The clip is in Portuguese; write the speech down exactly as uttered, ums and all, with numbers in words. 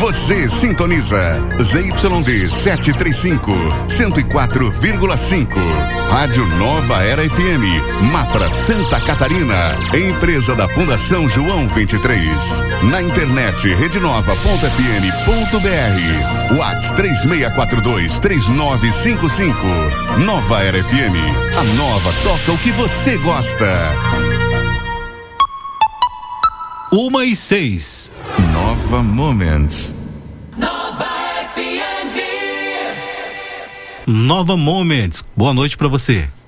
Você sintoniza Z Y D setecentos e trinta e cinco, cento e quatro vírgula cinco. Rádio Nova Era F M, Mafra, Santa Catarina. Empresa da Fundação João vinte e três. Na internet rede nova ponto f m ponto b r. WhatsApp três seis quatro dois, três nove cinco cinco. Nova Era F M. A nova toca o que você gosta. Uma e seis. Nova Moments. Nova F M. Nova Moments. Boa noite pra você.